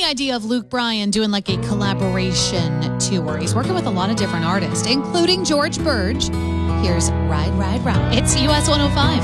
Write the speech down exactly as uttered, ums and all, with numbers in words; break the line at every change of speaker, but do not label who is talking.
idea of Luke Bryan doing like a collaboration tour. He's working with a lot of different artists, including George Burge. Here's Ride, Ride, Ride. It's U S one oh five.